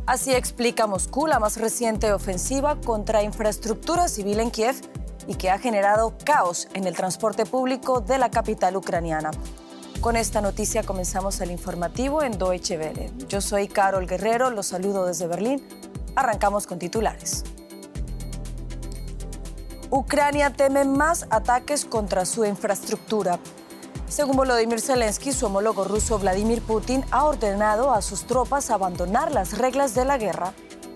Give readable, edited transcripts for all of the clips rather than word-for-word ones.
Así explica Moscú la más reciente ofensiva contra infraestructura civil en Kiev y que ha generado caos en el transporte público de la capital ucraniana. Con esta noticia comenzamos el informativo en Deutsche Welle. Yo soy Carol Guerrero, los saludo desde Berlín. Arrancamos con titulares. Ucrania teme más ataques contra su infraestructura. Según Volodymyr Zelensky, su homólogo ruso Vladimir Putin ha ordenado a sus tropas abandonar las reglas de la guerra.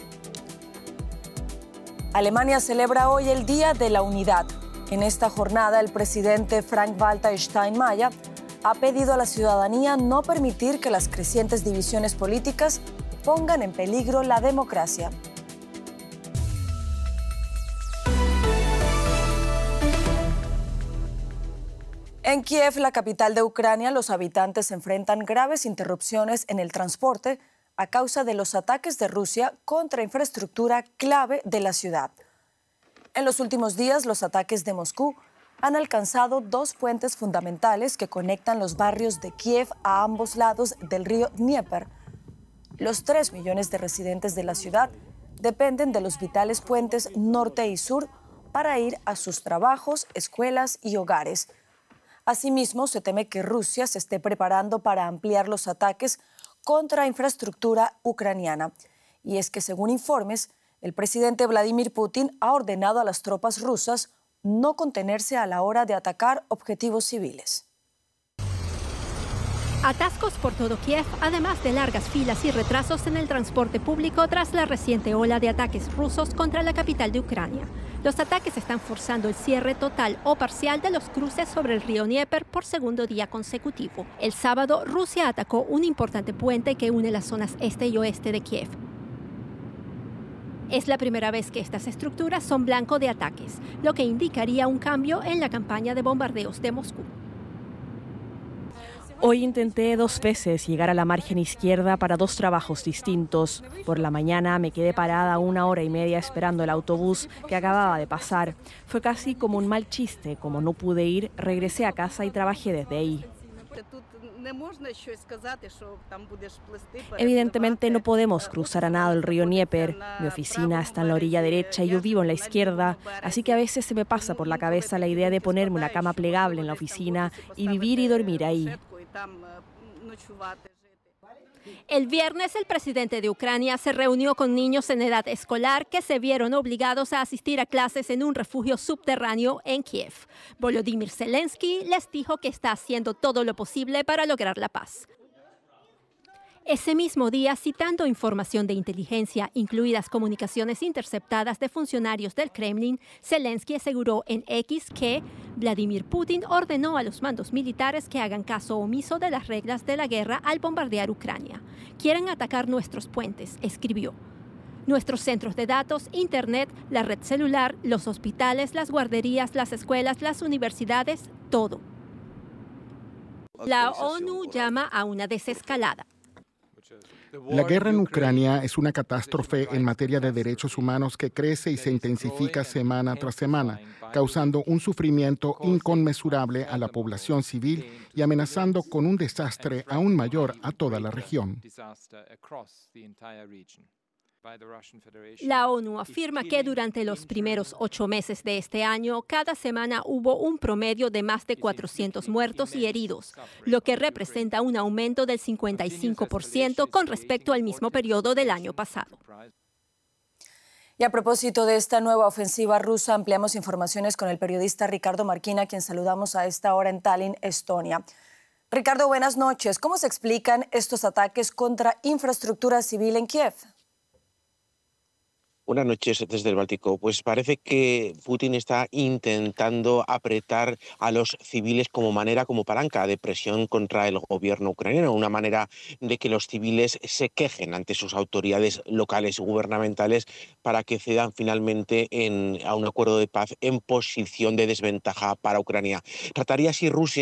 Alemania celebra hoy el Día de la Unidad. En esta jornada, el presidente Frank-Walter Steinmeier ha pedido a la ciudadanía no permitir que las crecientes divisiones políticas pongan en peligro la democracia. En Kiev, la capital de Ucrania, los habitantes enfrentan graves interrupciones en el transporte a causa de los ataques de Rusia contra infraestructura clave de la ciudad. En los últimos días, los ataques de Moscú han alcanzado dos puentes fundamentales que conectan los barrios de Kiev a ambos lados del río Dnieper. Los 3 millones de residentes de la ciudad dependen de los vitales puentes norte y sur para ir a sus trabajos, escuelas y hogares. Asimismo, se teme que Rusia se esté preparando para ampliar los ataques contra infraestructura ucraniana. Y es que, según informes, el presidente Vladimir Putin ha ordenado a las tropas rusas no contenerse a la hora de atacar objetivos civiles. Atascos por todo Kiev, además de largas filas y retrasos en el transporte público tras la reciente ola de ataques rusos contra la capital de Ucrania. Los ataques están forzando el cierre total o parcial de los cruces sobre el río Dnieper por segundo día consecutivo. El sábado, Rusia atacó un importante puente que une las zonas este y oeste de Kiev. Es la primera vez que estas estructuras son blanco de ataques, lo que indicaría un cambio en la campaña de bombardeos de Moscú. Hoy intenté 2 veces llegar a la margen izquierda para 2 trabajos distintos. Por la mañana me quedé parada 1 hora y media esperando el autobús que acababa de pasar. Fue casi como un mal chiste. Como no pude ir, regresé a casa y trabajé desde ahí. Evidentemente no podemos cruzar a nado el río Dnieper. Mi oficina está en la orilla derecha y yo vivo en la izquierda, así que a veces se me pasa por la cabeza la idea de ponerme una cama plegable en la oficina y vivir y dormir ahí. El viernes, el presidente de Ucrania se reunió con niños en edad escolar que se vieron obligados a asistir a clases en un refugio subterráneo en Kiev. Volodymyr Zelensky les dijo que está haciendo todo lo posible para lograr la paz. Ese mismo día, citando información de inteligencia, incluidas comunicaciones interceptadas de funcionarios del Kremlin, Zelensky aseguró en X que Vladimir Putin ordenó a los mandos militares que hagan caso omiso de las reglas de la guerra al bombardear Ucrania. Quieren atacar nuestros puentes, escribió. Nuestros centros de datos, internet, la red celular, los hospitales, las guarderías, las escuelas, las universidades, todo. La ONU llama a una desescalada. La guerra en Ucrania es una catástrofe en materia de derechos humanos que crece y se intensifica semana tras semana, causando un sufrimiento inconmensurable a la población civil y amenazando con un desastre aún mayor a toda la región. La ONU afirma que durante los primeros 8 meses de este año, cada semana hubo un promedio de más de 400 muertos y heridos, lo que representa un aumento del 55% con respecto al mismo periodo del año pasado. Y a propósito de esta nueva ofensiva rusa, ampliamos informaciones con el periodista Ricardo Marquina, a quien saludamos a esta hora en Tallinn, Estonia. Ricardo, buenas noches. ¿Cómo se explican estos ataques contra infraestructura civil en Kiev? Buenas noches desde el Báltico. Pues parece que Putin está intentando apretar a los civiles como palanca de presión contra el gobierno ucraniano, una manera de que los civiles se quejen ante sus autoridades locales y gubernamentales para que cedan finalmente a un acuerdo de paz en posición de desventaja para Ucrania. Trataría así Rusia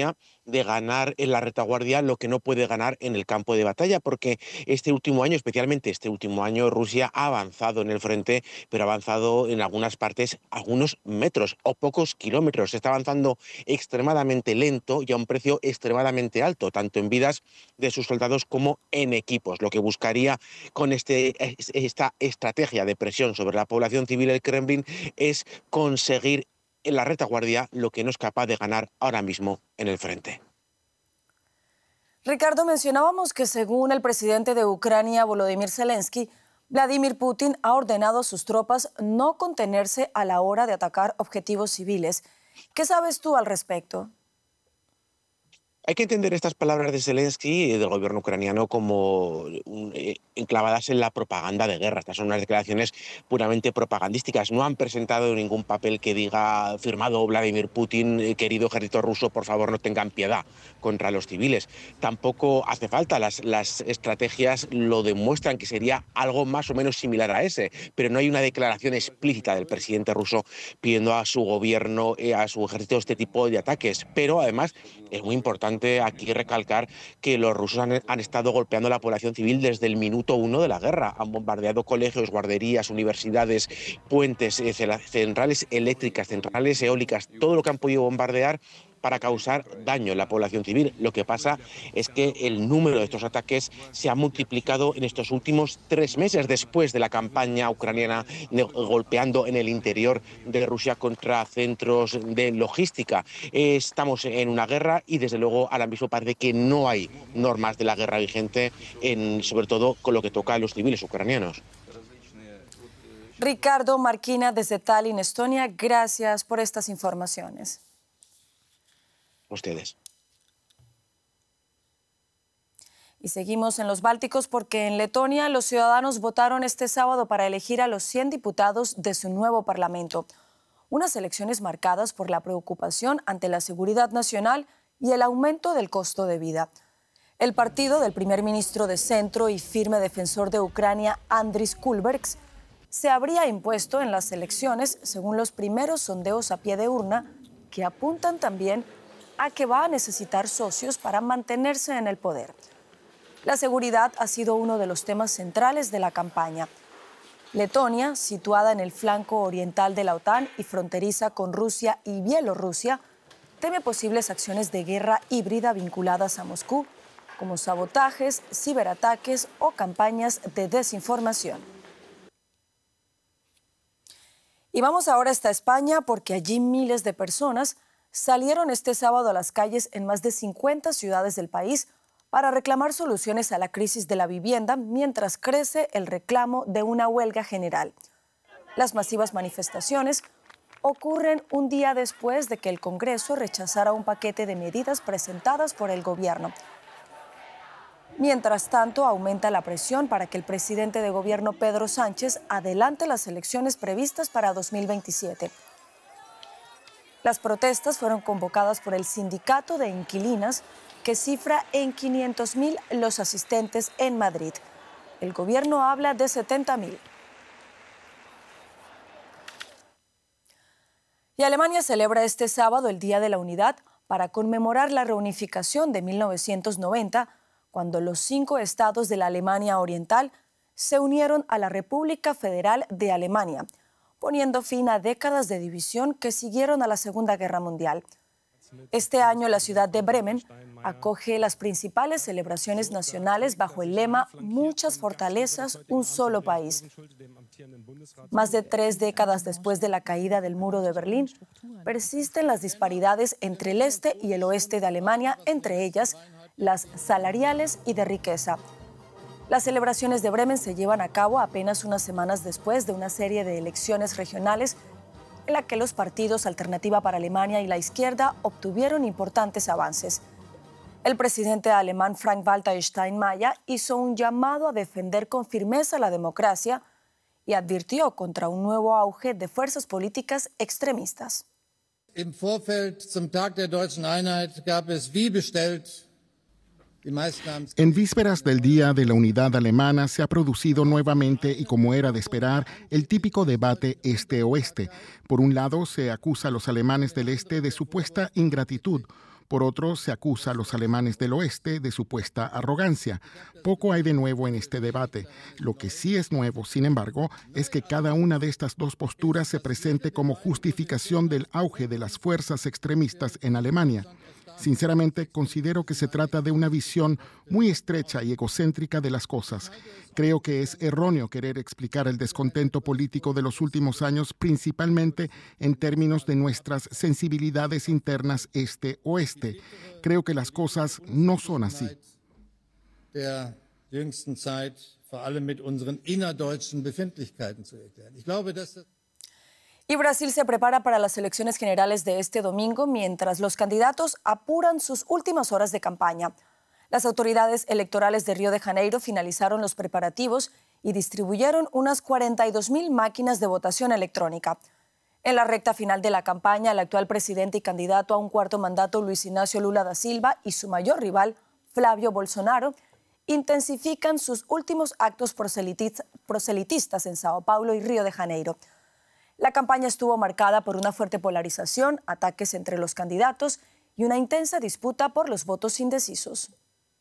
de ganar en la retaguardia lo que no puede ganar en el campo de batalla, porque este último año, especialmente este último año, Rusia ha avanzado en el frente, pero ha avanzado en algunas partes algunos metros o pocos kilómetros. Se está avanzando extremadamente lento y a un precio extremadamente alto, tanto en vidas de sus soldados como en equipos. Lo que buscaría con esta estrategia de presión sobre la población civil el Kremlin es conseguir en la retaguardia lo que no es capaz de ganar ahora mismo en el frente. Ricardo, mencionábamos que según el presidente de Ucrania, Volodymyr Zelensky, Vladimir Putin ha ordenado a sus tropas no contenerse a la hora de atacar objetivos civiles. ¿Qué sabes tú al respecto? Hay que entender estas palabras de Zelensky y del gobierno ucraniano como enclavadas en la propaganda de guerra. Estas son unas declaraciones puramente propagandísticas. No han presentado ningún papel que diga firmado Vladimir Putin, querido ejército ruso, por favor no tengan piedad contra los civiles. Tampoco hace falta, las estrategias lo demuestran que sería algo más o menos similar a ese, pero no hay una declaración explícita del presidente ruso pidiendo a su gobierno, a su ejército este tipo de ataques. Pero además es muy importante aquí recalcar que los rusos han estado golpeando a la población civil desde el minuto 1 de la guerra. Han bombardeado colegios, guarderías, universidades, puentes, centrales eléctricas, centrales eólicas, todo lo que han podido bombardear para causar daño en la población civil. Lo que pasa es que el número de estos ataques se ha multiplicado en estos últimos 3 meses después de la campaña ucraniana golpeando en el interior de Rusia contra centros de logística. Estamos en una guerra y desde luego ahora mismo parece que no hay normas de la guerra vigente, sobre todo con lo que toca a los civiles ucranianos. Ricardo Marquina desde Tallinn, Estonia, gracias por estas informaciones. Ustedes. Y seguimos en los Bálticos porque en Letonia los ciudadanos votaron este sábado para elegir a los 100 diputados de su nuevo parlamento. Unas elecciones marcadas por la preocupación ante la seguridad nacional y el aumento del costo de vida. El partido del primer ministro de centro y firme defensor de Ucrania, Andris Kulbergs, se habría impuesto en las elecciones según los primeros sondeos a pie de urna, que apuntan también a que va a necesitar socios para mantenerse en el poder. La seguridad ha sido uno de los temas centrales de la campaña. Letonia, situada en el flanco oriental de la OTAN y fronteriza con Rusia y Bielorrusia, teme posibles acciones de guerra híbrida vinculadas a Moscú, como sabotajes, ciberataques o campañas de desinformación. Y vamos ahora hasta España porque allí miles de personas salieron este sábado a las calles en más de 50 ciudades del país para reclamar soluciones a la crisis de la vivienda mientras crece el reclamo de una huelga general. Las masivas manifestaciones ocurren un día después de que el Congreso rechazara un paquete de medidas presentadas por el gobierno. Mientras tanto, aumenta la presión para que el presidente de gobierno Pedro Sánchez adelante las elecciones previstas para 2027. Las protestas fueron convocadas por el sindicato de inquilinas, que cifra en 500.000 los asistentes en Madrid. El gobierno habla de 70.000. Y Alemania celebra este sábado el Día de la Unidad para conmemorar la reunificación de 1990, cuando los 5 estados de la Alemania Oriental se unieron a la República Federal de Alemania, poniendo fin a décadas de división que siguieron a la Segunda Guerra Mundial. Este año la ciudad de Bremen acoge las principales celebraciones nacionales bajo el lema Muchas fortalezas, un solo país. Más de 3 décadas después de la caída del muro de Berlín, persisten las disparidades entre el este y el oeste de Alemania, entre ellas las salariales y de riqueza. Las celebraciones de Bremen se llevan a cabo apenas unas semanas después de una serie de elecciones regionales en la que los partidos Alternativa para Alemania y la izquierda obtuvieron importantes avances. El presidente alemán Frank-Walter Steinmeier hizo un llamado a defender con firmeza la democracia y advirtió contra un nuevo auge de fuerzas políticas extremistas. Im Vorfeld zum Tag der Deutschen Einheit gab es wie bestellt. En vísperas del Día de la Unidad Alemana se ha producido nuevamente, y como era de esperar, el típico debate este-oeste. Por un lado, se acusa a los alemanes del este de supuesta ingratitud Por otro, se acusa a los alemanes del oeste de supuesta arrogancia. Poco hay de nuevo en este debate. Lo que sí es nuevo, sin embargo, es que cada una de estas dos posturas se presente como justificación del auge de las fuerzas extremistas en Alemania. Sinceramente, considero que se trata de una visión muy estrecha y egocéntrica de las cosas. Creo que es erróneo querer explicar el descontento político de los últimos años, principalmente en términos de nuestras sensibilidades internas este-oeste. Creo que las cosas no son así. Y Brasil se prepara para las elecciones generales de este domingo mientras los candidatos apuran sus últimas horas de campaña. Las autoridades electorales de Río de Janeiro finalizaron los preparativos y distribuyeron unas 42.000 máquinas de votación electrónica. En la recta final de la campaña, el actual presidente y candidato a un cuarto mandato, Luis Ignacio Lula da Silva, y su mayor rival, Flavio Bolsonaro, intensifican sus últimos actos proselitistas en Sao Paulo y Río de Janeiro. La campaña estuvo marcada por una fuerte polarización, ataques entre los candidatos y una intensa disputa por los votos indecisos.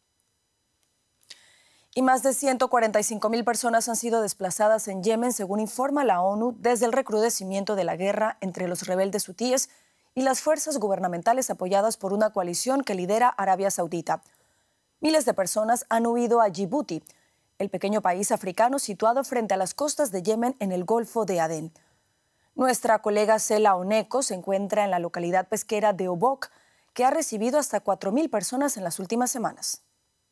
Y más de 145.000 personas han sido desplazadas en Yemen, según informa la ONU, desde el recrudecimiento de la guerra entre los rebeldes hutíes y las fuerzas gubernamentales apoyadas por una coalición que lidera Arabia Saudita. Miles de personas han huido a Djibouti, el pequeño país africano situado frente a las costas de Yemen en el Golfo de Adén. Nuestra colega Cela Oneco se encuentra en la localidad pesquera de Obok, que ha recibido hasta 4.000 personas en las últimas semanas.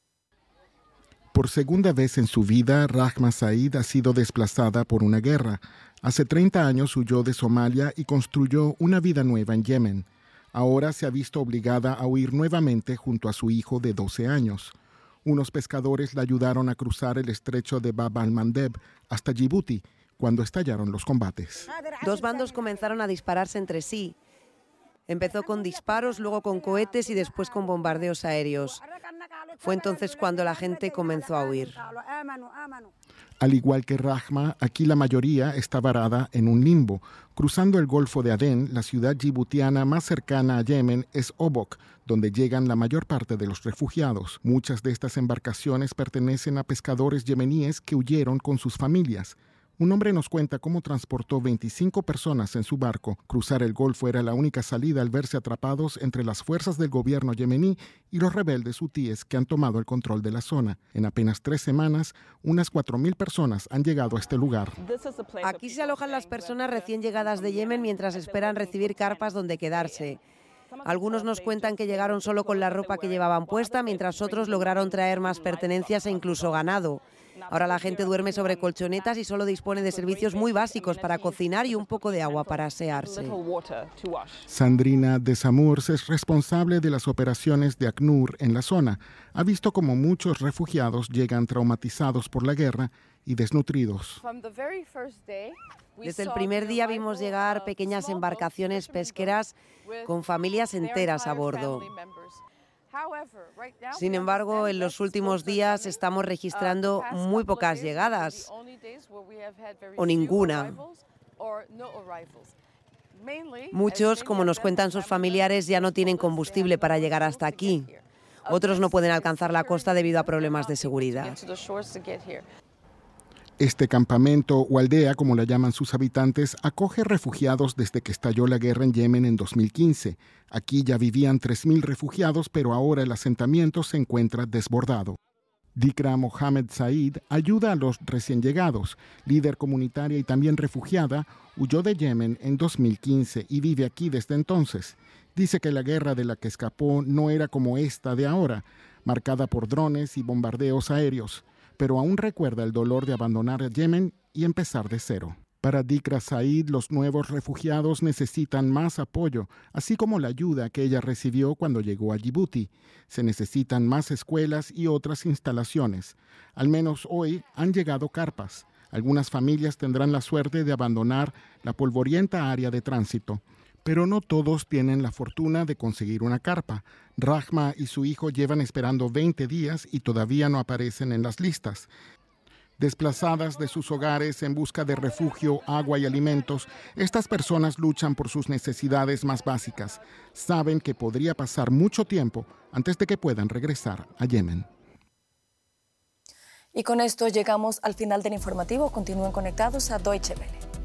Por segunda vez en su vida, Rahma Said ha sido desplazada por una guerra. Hace 30 años huyó de Somalia y construyó una vida nueva en Yemen. Ahora se ha visto obligada a huir nuevamente junto a su hijo de 12 años. Unos pescadores la ayudaron a cruzar el estrecho de Bab al-Mandeb hasta Djibouti, cuando estallaron los combates. Dos bandos comenzaron a dispararse entre sí. Empezó con disparos, luego con cohetes y después con bombardeos aéreos. Fue entonces cuando la gente comenzó a huir. Al igual que Rahma, aquí la mayoría está varada en un limbo. Cruzando el Golfo de Adén, la ciudad djiboutiana más cercana a Yemen es Obok, donde llegan la mayor parte de los refugiados. Muchas de estas embarcaciones pertenecen a pescadores yemeníes que huyeron con sus familias. Un hombre nos cuenta cómo transportó 25 personas en su barco. Cruzar el Golfo era la única salida al verse atrapados entre las fuerzas del gobierno yemení y los rebeldes hutíes que han tomado el control de la zona. En apenas 3 semanas, unas 4.000 personas han llegado a este lugar. Aquí se alojan las personas recién llegadas de Yemen mientras esperan recibir carpas donde quedarse. Algunos nos cuentan que llegaron solo con la ropa que llevaban puesta, mientras otros lograron traer más pertenencias e incluso ganado. Ahora la gente duerme sobre colchonetas y solo dispone de servicios muy básicos para cocinar y un poco de agua para asearse. Sandrina de Samurs es responsable de las operaciones de ACNUR en la zona. Ha visto cómo muchos refugiados llegan traumatizados por la guerra y desnutridos. Desde el primer día vimos llegar pequeñas embarcaciones pesqueras con familias enteras a bordo. Sin embargo, en los últimos días estamos registrando muy pocas llegadas o ninguna. Muchos, como nos cuentan sus familiares, ya no tienen combustible para llegar hasta aquí. Otros no pueden alcanzar la costa debido a problemas de seguridad. Este campamento o aldea, como la llaman sus habitantes, acoge refugiados desde que estalló la guerra en Yemen en 2015. Aquí ya vivían 3.000 refugiados, pero ahora el asentamiento se encuentra desbordado. Dikra Mohamed Said ayuda a los recién llegados. Líder comunitaria y también refugiada, huyó de Yemen en 2015 y vive aquí desde entonces. Dice que la guerra de la que escapó no era como esta de ahora, marcada por drones y bombardeos aéreos, pero aún recuerda el dolor de abandonar Yemen y empezar de cero. Para Dikra Said, los nuevos refugiados necesitan más apoyo, así como la ayuda que ella recibió cuando llegó a Djibouti. Se necesitan más escuelas y otras instalaciones. Al menos hoy han llegado carpas. Algunas familias tendrán la suerte de abandonar la polvorienta área de tránsito. Pero no todos tienen la fortuna de conseguir una carpa. Rahma y su hijo llevan esperando 20 días y todavía no aparecen en las listas. Desplazadas de sus hogares en busca de refugio, agua y alimentos, estas personas luchan por sus necesidades más básicas. Saben que podría pasar mucho tiempo antes de que puedan regresar a Yemen. Y con esto llegamos al final del informativo. Continúen conectados a Deutsche Welle.